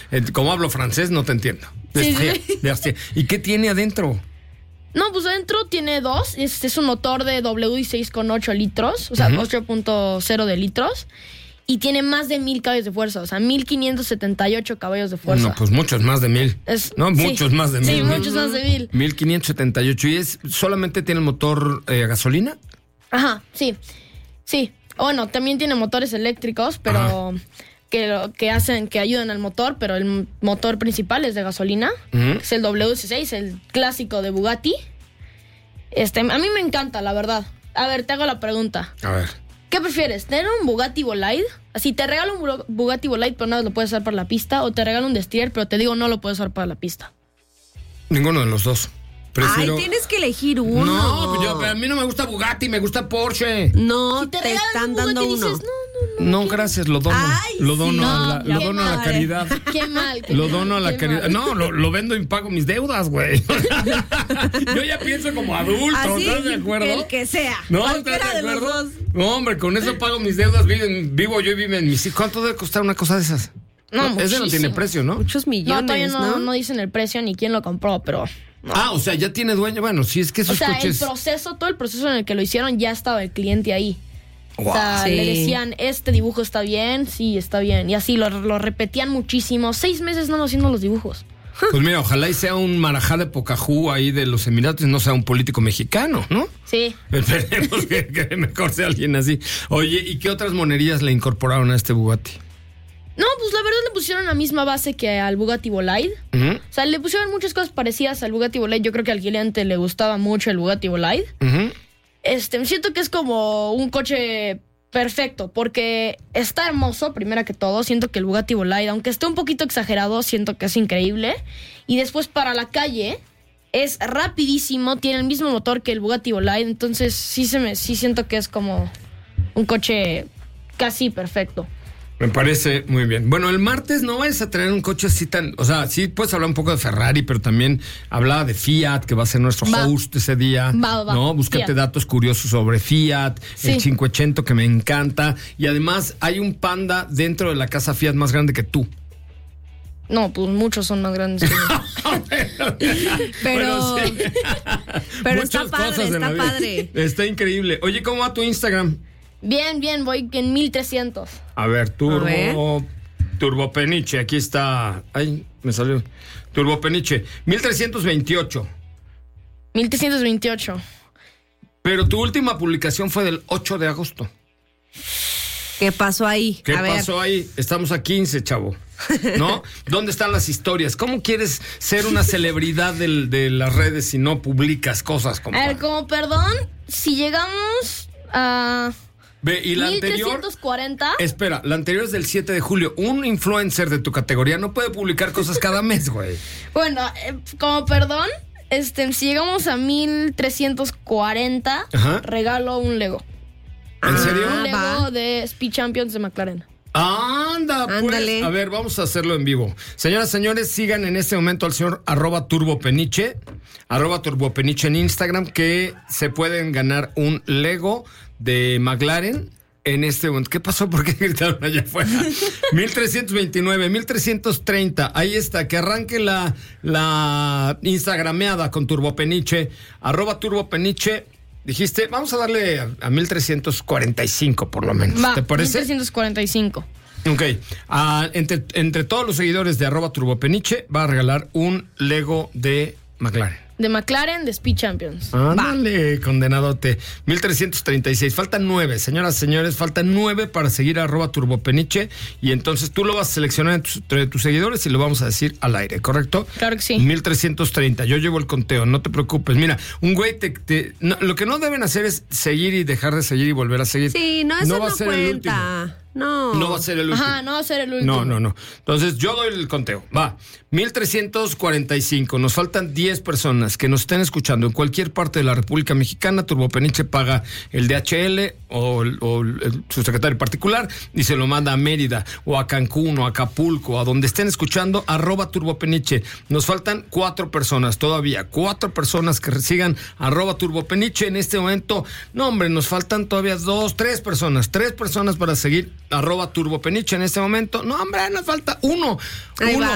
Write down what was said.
como hablo francés, no te entiendo. Sí. ¿Y qué tiene adentro? No, pues adentro tiene 2. Es un motor de WD6 con 8 litros, o sea, 8.0 de litros. Y tiene más de 1,000 caballos de fuerza, o sea, 1,578 caballos de fuerza. No, pues muchos más de 1,000. Muchos más de 1,000. Sí, muchos más de 1,000. 1,578. ¿Y solamente tiene el motor gasolina? Ajá, sí. Bueno, también tiene motores eléctricos, pero que ayudan al motor, pero el motor principal es de gasolina. Es el WC6, el clásico de Bugatti. A mí me encanta, la verdad. A ver, te hago la pregunta. A ver. ¿Qué prefieres? ¿Tener un Bugatti Bolide? Así, te regalo un Bugatti Bolide, pero no lo puedes usar para la pista. O te regalo un Destrier, pero te digo, no lo puedes usar para la pista. Ninguno de los dos. Prefiero... Ay, tienes que elegir uno. No, pero a mí no me gusta Bugatti, me gusta Porsche. No, si te están dando uno. Dices, no, gracias, lo dono. Ay, lo dono, sí. lo dono a la caridad. Qué mal. Lo dono a la caridad. Mal. No, lo vendo y pago mis deudas, güey. Yo ya pienso como adulto, Así, ¿estás de acuerdo? el que sea. No, Cualquiera ¿estás de de los acuerdo? dos. No, hombre, con eso pago mis deudas, vivo yo y viven mis hijos. ¿Cuánto debe costar una cosa de esas? No, ese no tiene precio, ¿no? Muchos millones, No, todavía no dicen el precio ni quién lo compró, pero... No. O sea, ya tiene dueño. Bueno, sí, es que esos coches... todo el proceso en el que lo hicieron, ya estaba el cliente ahí. Wow. O sea, Sí. le decían, este dibujo está bien, sí, está bien. Y así lo repetían muchísimo. 6 meses no haciendo los dibujos. Pues mira, ojalá y sea un marajá de Pocahú ahí de los Emiratos y no sea un político mexicano, ¿no? Sí. Esperemos que mejor sea alguien así. Oye, ¿y qué otras monerías le incorporaron a este Bugatti? No, pues la verdad le pusieron la misma base que al Bugatti Bolide. O sea, le pusieron muchas cosas parecidas al Bugatti Bolide. Yo creo que al cliente le gustaba mucho el Bugatti Bolide. Siento que es como un coche perfecto, porque está hermoso, primera que todo. Siento que el Bugatti Bolide, aunque esté un poquito exagerado, siento que es increíble. Y después para la calle es rapidísimo, tiene el mismo motor que el Bugatti Bolide. Entonces sí siento que es como un coche casi perfecto. Me parece muy bien. Bueno, el martes no vayas a traer un coche así tan... O sea, sí puedes hablar un poco de Ferrari, pero también hablaba de Fiat, que va a ser nuestro host ese día. Va. ¿No? Búscate Fiat. Datos curiosos sobre Fiat, Sí. el 580 que me encanta. Y además hay un Panda dentro de la casa Fiat más grande que tú. No, pues muchos son más grandes que yo. Pero, sí. pero Muchas está padre, cosas en la está vida. padre. Está increíble. Oye, ¿cómo va tu Instagram? Bien, voy en 1300. A ver, Turbo Peniche, aquí está. Ay, me salió. Turbo Peniche, 1328. 1328. Pero tu última publicación fue del 8 de agosto. ¿Qué pasó ahí? ¿Qué pasó ahí? Estamos a 15, chavo. ¿No? ¿Dónde están las historias? ¿Cómo quieres ser una celebridad de las redes si no publicas cosas? A ver, como perdón, si llegamos a... Ve, y la anterior... 1340. Espera, la anterior es del 7 de julio. Un influencer de tu categoría no puede publicar cosas cada mes, güey. Bueno, como perdón, si llegamos a 1340, Ajá. regalo un Lego. ¿En serio? Un Lego va. de Speed Champions de McLaren. Anda, pues. Ándale. A ver, vamos a hacerlo en vivo. Señoras, señores, sigan en este momento al señor @turbopeniche, @turbopeniche en Instagram, que se pueden ganar un Lego de McLaren en este momento. ¿Qué pasó? ¿Por qué gritaron allá afuera? 1329, 1330. Ahí está, que arranque la Instagrameada con Turbopeniche, @turbopeniche. Dijiste, vamos a darle a 1345 por lo menos. Va, ¿Te parece? 1345. Ok. Entre todos los seguidores de @turbopeniche va a regalar un Lego de McLaren. De McLaren, de Speed Champions. Ándale, condenadote. 1336. Faltan 9, señoras y señores. Faltan 9 para seguir a @turbopeniche. Y entonces tú lo vas a seleccionar entre tus seguidores y lo vamos a decir al aire, ¿correcto? Claro que sí. 1330. Yo llevo el conteo, no te preocupes. Mira, un güey lo que no deben hacer es seguir y dejar de seguir y volver a seguir. Sí, no, eso va a no ser el último. cuenta. No. No va a ser el último. Ajá, no va a ser el último. No. Entonces, yo doy el conteo. Va. 1345. Nos faltan 10 personas que nos estén escuchando en cualquier parte de la República Mexicana. Turbopeniche paga el DHL o su secretario particular y se lo manda a Mérida o a Cancún o a Acapulco, a donde estén escuchando, @turbopeniche. Nos faltan 4 personas todavía. 4 personas que sigan @turbopeniche en este momento. No, hombre, nos faltan todavía 3 personas. 3 personas para seguir @turbopeniche en este momento. No, hombre, nos falta uno. Ahí va.